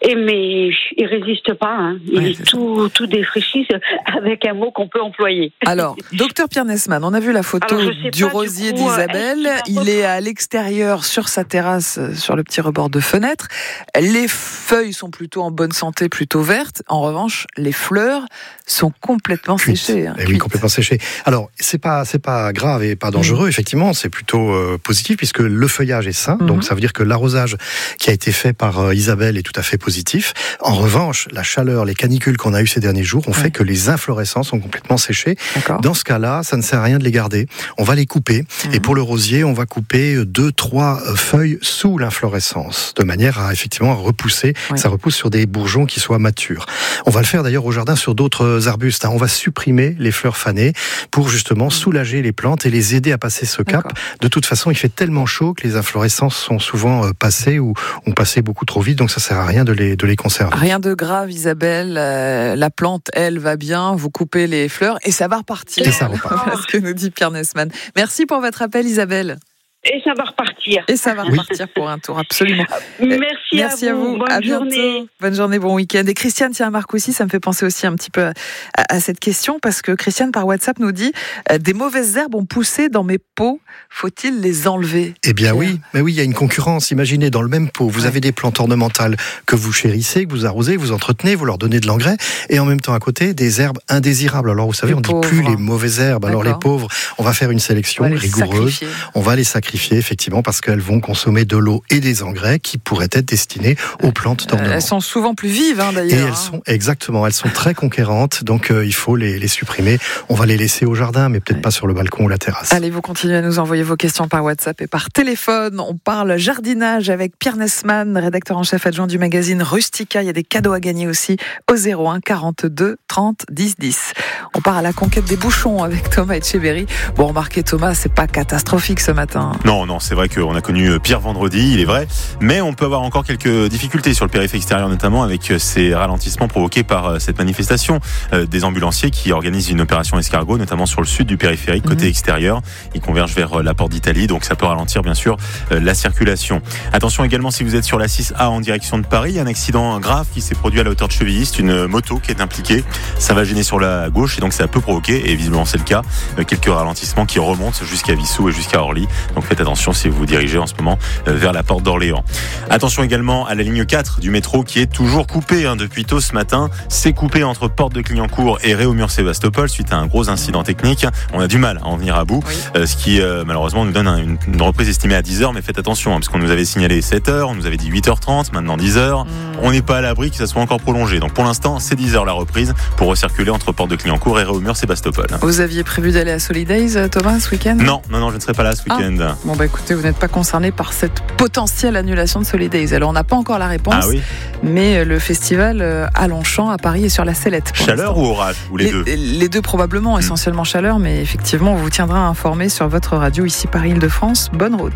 mais il résiste pas. Hein. Il est tout défraîchi avec un mot qu'on peut employer. Alors, docteur Pierre Nesman, on a vu la photo du rosier d'Isabelle. Il est à l'extérieur sur sa terrasse, sur le petit rebord de fenêtre. Les feuilles sont plutôt en bonne santé, plutôt vertes. En revanche, les fleurs sont complètement séchées. Hein, oui, complètement séchées. Alors, c'est pas grave et pas dangereux. Effectivement, c'est plutôt positif puisque le feuillage est sain. Donc, ça veut dire que l'arrosage qui a été fait par Isabelle est tout à fait positif. En revanche, la chaleur, les canicules qu'on a eues ces derniers jours ont fait que les inflorescences sont complètement séchées. D'accord. Dans ce cas-là, ça ne sert à rien de les garder. On va les couper. Et pour le rosier, on va couper 2-3 feuilles sous l'inflorescence, de manière à effectivement repousser. Ça repousse sur des bourgeons qui soient matures. On va le faire d'ailleurs au jardin sur d'autres arbustes. On va supprimer les fleurs fanées pour justement soulager les plantes et les aider à passer ce cap. De toute façon, il fait tellement chaud que les inflorescences sont souvent passées ou ont passé beaucoup trop vite, donc ça sert à rien de les conserver. Rien de grave, Isabelle. La plante, elle, va bien. Vous coupez les fleurs et ça va repartir. Et ça repart. C'est ce que nous dit Pierre Nesman. Merci pour votre appel, Isabelle. Et ça va repartir. Et ça va repartir pour un tour, absolument. Merci à vous. Bonne journée. Bonne journée, bon week-end. Et Christiane, tiens, Marc aussi, ça me fait penser aussi un petit peu à cette question, parce que Christiane, par WhatsApp, nous dit des mauvaises herbes ont poussé dans mes pots. Faut-il les enlever? Eh bien oui, mais oui, il y a une concurrence. Imaginez, dans le même pot, vous avez des plantes ornementales que vous chérissez, que vous arrosez, vous entretenez, vous leur donnez de l'engrais, et en même temps à côté, des herbes indésirables. Alors vous savez, on ne dit plus les mauvaises herbes. Alors les pauvres, on va faire une sélection rigoureuse. On va les sacrifier, effectivement, parce qu'elles vont consommer de l'eau et des engrais qui pourraient être destinés aux plantes d'ornement. Elles sont souvent plus vives, d'ailleurs. Et elles sont très conquérantes, donc il faut les supprimer. On va les laisser au jardin, mais peut-être pas sur le balcon ou la terrasse. Allez, vous continuez à nous envoyer vos questions par WhatsApp et par téléphone. On parle jardinage avec Pierre Nesman, rédacteur en chef adjoint du magazine Rustica. Il y a des cadeaux à gagner aussi au 01 42 30 10 10. On part à la conquête des bouchons avec Thomas Etcheverry. Bon, remarquez Thomas, c'est pas catastrophique ce matin. Non, c'est vrai qu'on a connu pire vendredi, il est vrai, mais on peut avoir encore quelques difficultés sur le périph' extérieur, notamment avec ces ralentissements provoqués par cette manifestation des ambulanciers qui organisent une opération escargot, notamment sur le sud du périphérique, côté extérieur. Ils convergent vers la porte d'Italie, donc ça peut ralentir bien sûr la circulation. Attention également si vous êtes sur la 6A en direction de Paris, il y a un accident grave qui s'est produit à la hauteur de Chevilly, c'est une moto qui est impliquée, ça va gêner sur la gauche et donc ça peut provoquer, et visiblement c'est le cas, quelques ralentissements qui remontent jusqu'à Vissou et jusqu'à Orly, donc faites attention si vous vous dirigez en ce moment vers la porte d'Orléans. Attention également à la ligne 4 du métro qui est toujours coupée depuis tôt ce matin. C'est coupé entre porte de Clignancourt et Réaumur-Sébastopol suite à un gros incident technique. On a du mal à en venir à bout, ce qui malheureusement nous donne une reprise estimée à 10h, mais faites attention parce qu'on nous avait signalé 7h, on nous avait dit 8h30, maintenant 10h. On n'est pas à l'abri que ça soit encore prolongé. Donc pour l'instant, c'est 10h la reprise pour recirculer entre porte de Clignancourt et Réaumur-Sébastopol. Vous aviez prévu d'aller à Solidays, Thomas, ce week-end? Non, je ne serai pas là ce week-end. Bon, écoutez, vous n'êtes pas concerné par cette potentielle annulation de Solidays. Alors on n'a pas encore la réponse, mais le festival à Longchamp à Paris est sur la sellette. Chaleur ou orage, ou les deux? Les deux probablement, essentiellement chaleur, mais effectivement on vous tiendra informé sur votre radio ici Paris-Île-de-France. Bonne route.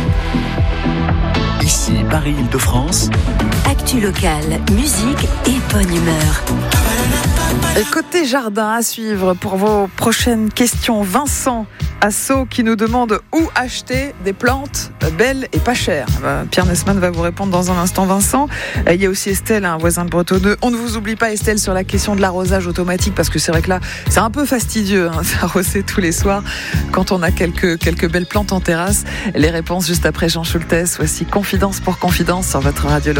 Ici Paris-Île-de-France. Actu locale, musique et bonne humeur. Et côté jardin à suivre pour vos prochaines questions, Vincent à Sceaux qui nous demande où acheter des plantes belles et pas chères. Pierre Nesman va vous répondre dans un instant, Vincent. Il y a aussi Estelle, un voisin de Bretonneux. On ne vous oublie pas, Estelle, sur la question de l'arrosage automatique, parce que c'est vrai que là, c'est un peu fastidieux d'arroser tous les soirs quand on a quelques belles plantes en terrasse. Les réponses juste après Jean Schultes. Voici Confidence pour Confidence sur votre radio locale.